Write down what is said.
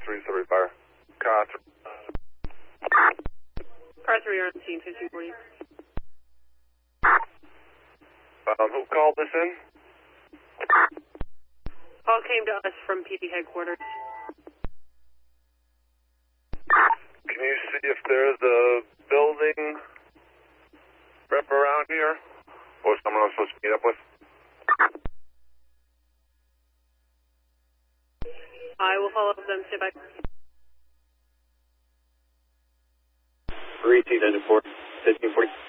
3 fire. Car 3 on scene, 1540. Who called this in? Call came to us from PD headquarters. Can you see if there's a building rep around here? Or someone I'm supposed to meet up with? I will follow up with them. Stay by. 3 T 4 1540.